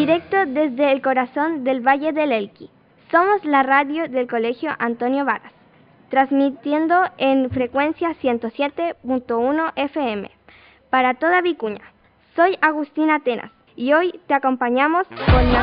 Directo desde el corazón del Valle del Elqui. Somos la radio del Colegio Antonio Varas, transmitiendo en frecuencia 107.1 FM para toda Vicuña. Soy Agustina Atenas y hoy te acompañamos con la